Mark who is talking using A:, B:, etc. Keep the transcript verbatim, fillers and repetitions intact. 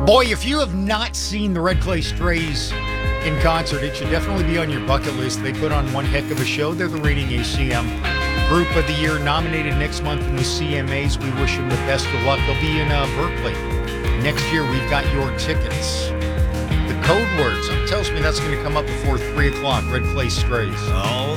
A: Boy, if you have not seen the Red Clay Strays in concert, it should definitely be on your bucket list. They put on one heck of a show. They're the Rating A C M Group of the Year, nominated next month in the C M As. We wish them the best of luck. They'll be in uh, Berkeley. Next year, we've got your tickets. The code words, it tells me that's going to come up before three o'clock, Red Clay Strays.
B: Oh,